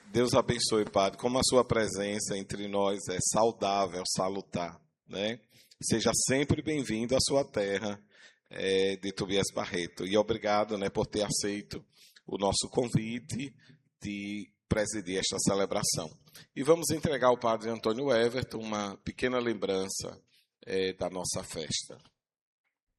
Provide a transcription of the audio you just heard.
Deus abençoe, Padre. Como a sua presença entre nós é saudável, salutar, né? Seja sempre bem-vindo à sua terra, de Tobias Barreto. E obrigado, né, por ter aceito o nosso convite de presidir esta celebração. E vamos entregar ao Padre Antônio Everton uma pequena lembrança da nossa festa.